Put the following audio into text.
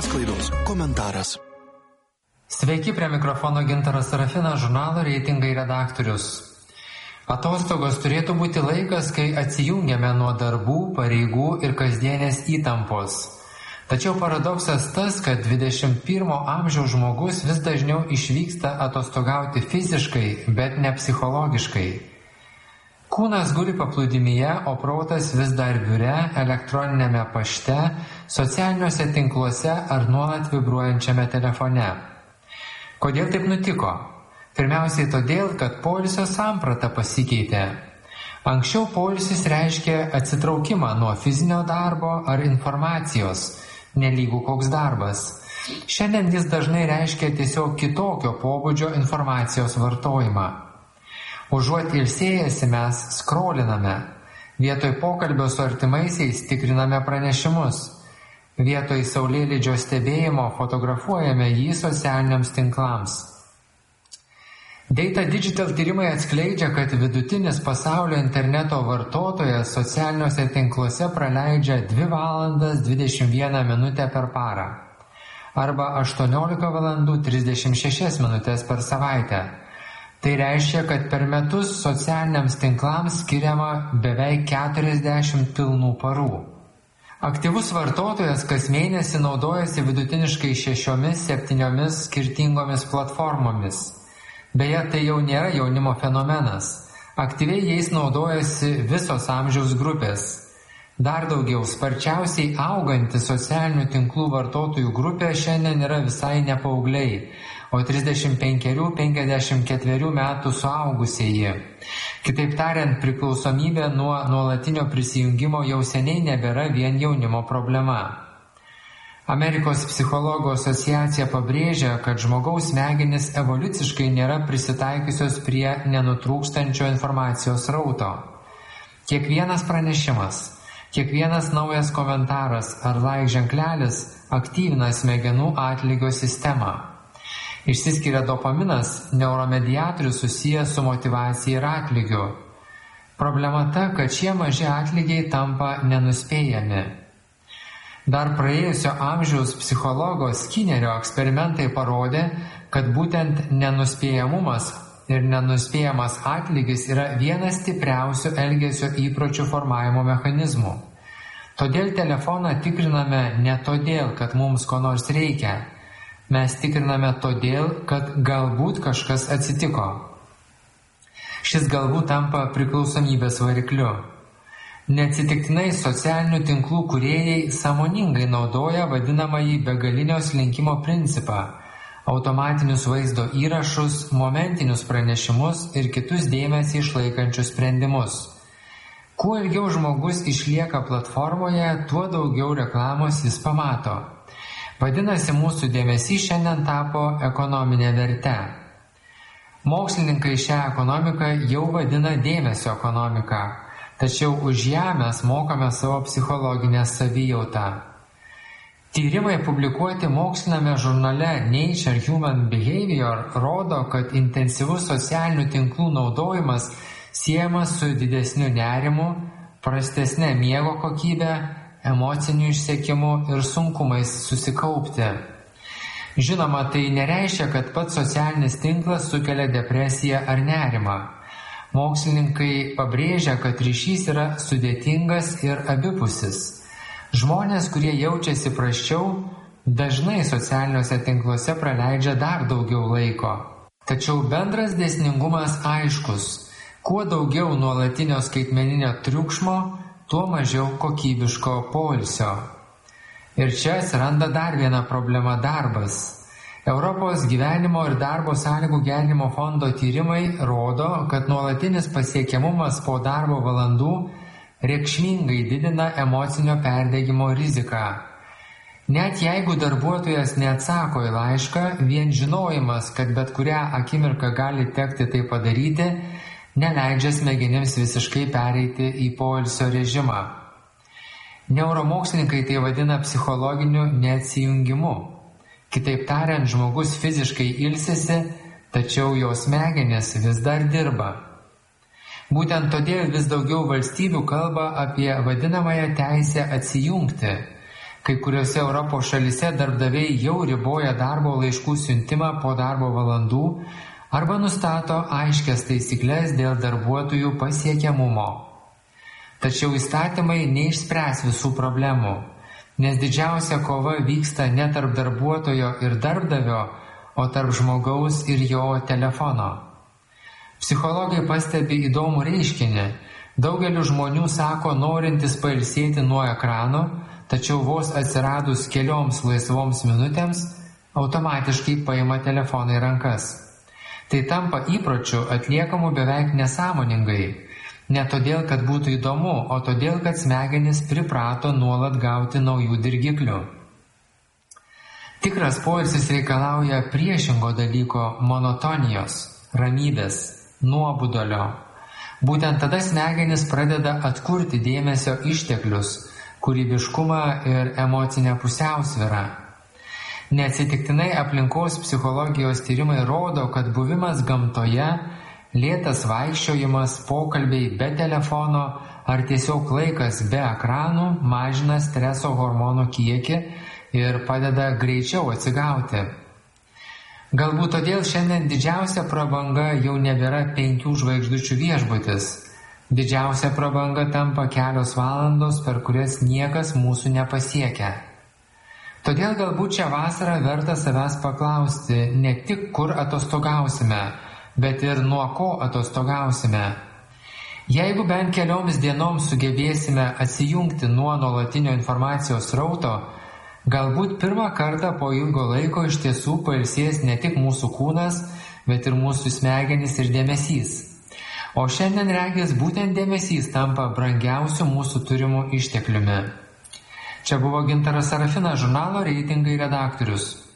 žiniasklaidos komentaras. Sveiki, prie mikrofono Gintaras Sarafinas, žurnalo Reitingai redaktorius. Atostogos turėtų būti laikas, kai atsijungiame nuo darbų, pareigų ir kasdienės įtampos. Tačiau paradoksas tas, kad 21 amžiaus žmogus vis dažniau išvyksta atostogauti fiziškai, bet ne psichologiškai. Kūnas guli paplūdimyje, o protas vis dar biure, elektroninėme pašte, socialiniuose tinkluose ar nuolat vibruojančiame telefone. Kodėl taip nutiko? Pirmiausiai todėl, kad poilsio samprata pasikeitė. Anksčiau poilsis reiškė atsitraukimą nuo fizinio darbo ar informacijos, nelygų koks darbas. Šiandien jis dažnai reiškia tiesiog kitokio pobūdžio informacijos vartojimą. Užuot ilsėjęsi mes skroliname, vietoj pokalbio su artimaisiais tikriname pranešimus, vietoj saulėlydžio stebėjimo fotografuojame jį socialiniams tinklams. Data Digital tyrimai atskleidžia, kad vidutinis pasaulio interneto vartotojas socialiniuose tinkluose praleidžia 2 valandas 21 minutę per parą arba 18 valandų 36 minutės per savaitę. Tai reiškia, kad per metus socialiniams tinklams skiriama beveik 40 pilnų parų. Aktyvus vartotojas kas mėnesį naudojasi vidutiniškai 6-7 skirtingomis platformomis. Beje, tai jau nėra jaunimo fenomenas. Aktyviai jais naudojasi visos amžiaus grupės. Dar daugiau, sparčiausiai auganti socialinių tinklų vartotojų grupė šiandien yra visai ne paaugliai, o 35-54 metų suaugusieji. Kitaip tariant, priklausomybė nuo nuolatinio prisijungimo jau seniai nebėra vien jaunimo problema. Amerikos psichologų asociacija pabrėžia, kad žmogaus smegenys evoliuciškai nėra prisitaikiusios prie nenutrūkstančio informacijos srauto. Kiekvienas pranešimas, kiekvienas naujas komentaras ar like ženklelis aktyvina smegenų atlygio sistemą. Išsiskiria dopaminas, neuromediatorius susijęs su motyvacija ir atlygiu. Problema ta, kad šie maži atlygiai tampa nenuspėjami. Dar praėjusio amžiaus psichologo Skinnerio eksperimentai parodė, kad būtent nenuspėjamumas ir nenuspėjamas atlygis yra vienas stipriausių elgesio įpročių formavimo mechanizmų. Todėl telefoną tikriname ne todėl, kad mums ko nors reikia. Mes tikriname todėl, kad galbūt kažkas atsitiko. Šis galbūt tampa priklausomybės varikliu. Neatsitiktinai socialinių tinklų kūrėjai sąmoningai naudoja vadinamąjį begalinio slinkimo principą, automatinius vaizdo įrašus, momentinius pranešimus ir kitus dėmesį išlaikančius sprendimus. Kuo ilgiau žmogus išlieka platformoje, tuo daugiau reklamos jis pamato. Vadinasi, mūsų dėmesys šiandien tapo ekonominė verte. Mokslininkai šią ekonomiką jau vadina dėmesio ekonomika, tačiau už ją mes mokame savo psichologinę savijautą. Tyrimai publikuoti moksliname žurnale Nature Human Behavior rodo, kad intensyvus socialinių tinklų naudojimas siejamas su didesniu nerimu, prastesne miego kokybė, emociniu išsekimu ir sunkumais susikaupti. Žinoma, tai nereiškia, kad pats socialinis tinklas sukelia depresiją ar nerimą. Mokslininkai pabrėžia, kad ryšys yra sudėtingas ir abipusis. Žmonės, kurie jaučiasi prasčiau, dažnai socialiniuose tinkluose praleidžia dar daugiau laiko. Tačiau bendras dėsningumas aiškus. Kuo daugiau nuolatinio skaitmeninio triukšmo, tuo mažiau kokybiško poilsio. Ir čia atsiranda dar viena problema – darbas. Europos gyvenimo ir darbo sąlygų gerinimo fondo tyrimai rodo, kad nuolatinis pasiekiamumas po darbo valandų reikšmingai didina emocinio perdegimo riziką. Net jeigu darbuotojas neatsako į laišką, vien žinojimas, kad bet kurią akimirką gali tekti tai padaryti, neleidžia smegenims visiškai pereiti į poilsio režimą. Neuromokslininkai tai vadina psichologiniu neatsijungimu. Kitaip tariant, žmogus fiziškai ilsisi, tačiau jo smegenys vis dar dirba. Būtent todėl vis daugiau valstybių kalba apie vadinamąją teisę atsijungti. Kai kuriuose Europos šalyse darbdaviai jau riboja darbo laiškų siuntimą po darbo valandų arba nustato aiškias taisyklės dėl darbuotojų pasiekiamumo. Tačiau įstatymai neišspręs visų problemų, nes didžiausia kova vyksta ne tarp darbuotojo ir darbdavio, o tarp žmogaus ir jo telefono. Psichologai pastebi įdomų reiškinį. Daugelis žmonių sako norintis pailsėti nuo ekrano, tačiau vos atsiradus kelioms laisvoms minutėms automatiškai paima telefoną į rankas. Tai tampa įpročiu atliekamu beveik nesąmoningai. Ne todėl, kad būtų įdomu, o todėl, kad smegenys priprato nuolat gauti naujų dirgiklių. Tikras poilsis reikalauja priešingo dalyko – monotonijos, ramybės, nuobodulio. Būtent tada smegenys pradeda atkurti dėmesio išteklius, kūrybiškumą ir emocinę pusiausvyrą. Neatsitiktinai aplinkos psichologijos tyrimai rodo, kad buvimas gamtoje, lėtas vaikščiojimas, pokalbiai be telefono ar tiesiog laikas be ekranų mažina streso hormonų kiekį ir padeda greičiau atsigauti. Galbūt todėl šiandien didžiausia prabanga jau nebėra 5 žvaigždučių viešbutis. Didžiausia prabanga tampa kelios valandos, per kurias niekas mūsų nepasiekia. Todėl galbūt šią vasarą verta savęs paklausti ne tik, kur atostogausime, bet ir nuo ko atostogausime. Jeigu bent kelioms dienoms sugebėsime atsijungti nuo nuolatinio informacijos srauto, galbūt pirmą kartą po ilgo laiko iš tiesų pailsės ne tik mūsų kūnas, bet ir mūsų smegenys ir dėmesys. O šiandien regis būtent dėmesys tampa brangiausiu mūsų turimų ištekliumi. Čia buvo Gintaras Sarafinas, žurnalo Reitingai redaktorius.